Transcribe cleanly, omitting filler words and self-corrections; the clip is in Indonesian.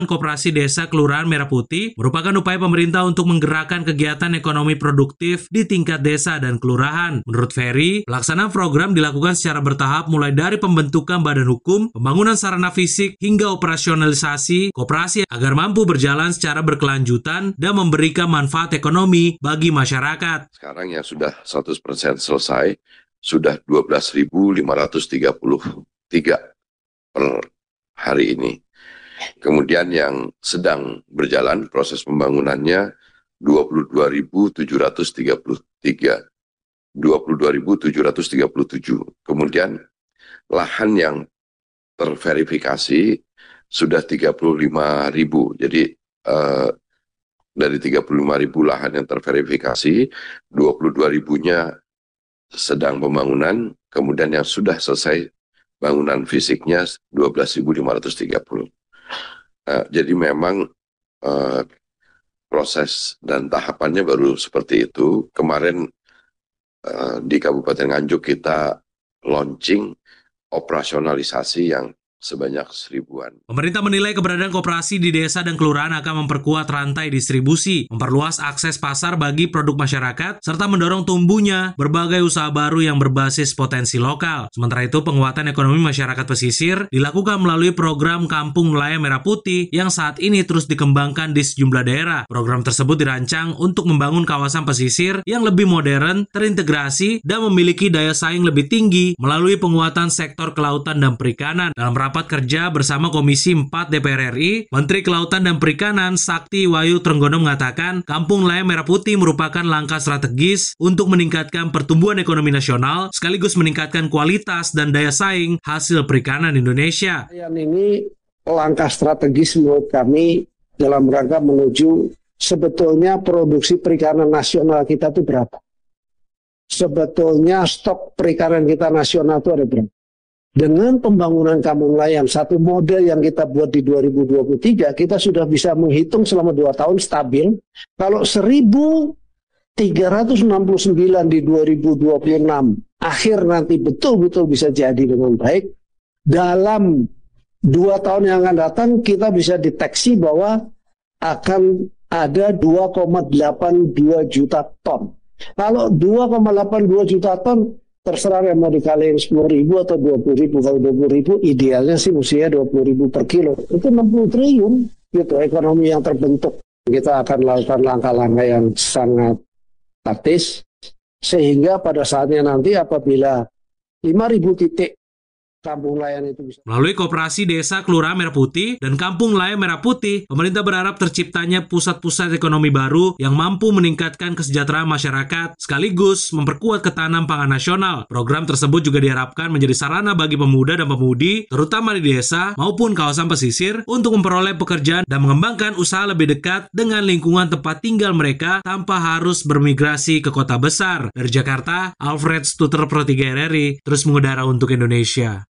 Koperasi Desa Kelurahan Merah Putih merupakan upaya pemerintah untuk menggerakkan kegiatan ekonomi produktif di tingkat desa dan kelurahan. Menurut Ferry, pelaksanaan program dilakukan secara bertahap mulai dari pembentukan badan hukum, pembangunan sarana fisik, hingga operasionalisasi koperasi agar mampu berjalan secara berkelanjutan dan memberikan manfaat ekonomi bagi masyarakat. Sekarang yang sudah 100% selesai, sudah 12.533 per hari ini. Kemudian yang sedang berjalan proses pembangunannya 22.737. Kemudian lahan yang terverifikasi sudah 35.000. Jadi dari 35.000 lahan yang terverifikasi, 22.000-nya sedang pembangunan, kemudian yang sudah selesai bangunan fisiknya 12.530. Jadi memang proses dan tahapannya baru seperti itu. Kemarin di Kabupaten Nganjuk kita launching operasionalisasi yang sebanyak 1.000-an. Pemerintah menilai keberadaan koperasi di desa dan kelurahan akan memperkuat rantai distribusi, memperluas akses pasar bagi produk masyarakat, serta mendorong tumbuhnya berbagai usaha baru yang berbasis potensi lokal. Sementara itu, penguatan ekonomi masyarakat pesisir dilakukan melalui program Kampung Nelayan Merah Putih yang saat ini terus dikembangkan di sejumlah daerah. Program tersebut dirancang untuk membangun kawasan pesisir yang lebih modern, terintegrasi, dan memiliki daya saing lebih tinggi melalui penguatan sektor kelautan dan perikanan. Dalam rapat kerja bersama Komisi 4 DPR RI, Menteri Kelautan dan Perikanan Sakti Wayu Trenggono mengatakan Kampung Nelayan Merah Putih merupakan langkah strategis untuk meningkatkan pertumbuhan ekonomi nasional sekaligus meningkatkan kualitas dan daya saing hasil perikanan Indonesia. Ini langkah strategis menurut kami dalam rangka menuju sebetulnya produksi perikanan nasional kita itu berapa? Sebetulnya stok perikanan kita nasional itu ada berapa? Dengan pembangunan Kampung Nelayan, satu model yang kita buat di 2023, kita sudah bisa menghitung selama 2 tahun stabil. Kalau 1.369 di 2026, akhir nanti betul-betul bisa jadi dengan baik. Dalam 2 tahun yang akan datang, kita bisa deteksi bahwa akan ada 2,82 juta ton. Kalau 2,82 juta ton, terserah yang mau dikaliin 10.000 atau 20.000. Kalau 20.000 idealnya sih mestinya 20.000 per kilo. Itu 60 triliun gitu ekonomi yang terbentuk. Kita akan lakukan langkah-langkah yang sangat taktis sehingga pada saatnya nanti apabila 5.000 titik Kampung Nelayan itu bisa. Melalui Koperasi Desa Kelurahan Merah Putih dan Kampung Nelayan Merah Putih, pemerintah berharap terciptanya pusat-pusat ekonomi baru yang mampu meningkatkan kesejahteraan masyarakat sekaligus memperkuat ketahanan pangan nasional. Program tersebut juga diharapkan menjadi sarana bagi pemuda dan pemudi, terutama di desa maupun kawasan pesisir, untuk memperoleh pekerjaan dan mengembangkan usaha lebih dekat dengan lingkungan tempat tinggal mereka tanpa harus bermigrasi ke kota besar. Dari Jakarta, Alfred Stuter, Pro 3 RRI, terus mengudara untuk Indonesia.